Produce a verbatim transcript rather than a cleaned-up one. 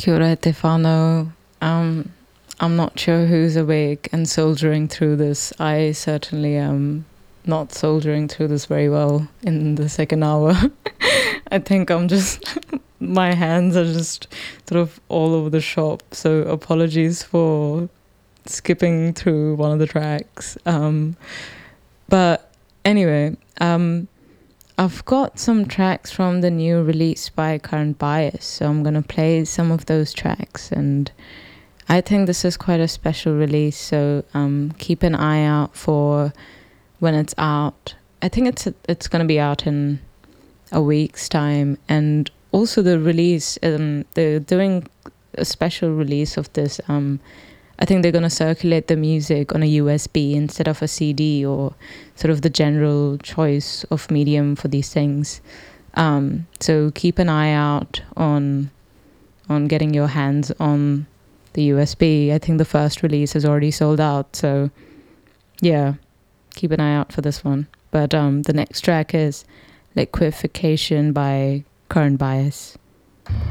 Kia ora Tefano. Um, I'm not sure who's awake and soldiering through this. I certainly am not soldiering through this very well in the second hour. I think I'm just, my hands are just sort of all over the shop. So apologies for skipping through one of the tracks. Um, but anyway, um, I've got some tracks from the new release by Current Bias, so I'm going to play some of those tracks, and I think this is quite a special release, so um, keep an eye out for when it's out. I think it's it's going to be out in a week's time, and also the release, um, they're doing a special release of this. Um, I think they're going to circulate the music on a U S B instead of a C D, or sort of the general choice of medium for these things. Um, so keep an eye out on on getting your hands on the U S B. I think the first release is already sold out, so yeah, keep an eye out for this one. But um, the next track is Liquification by Current Bias.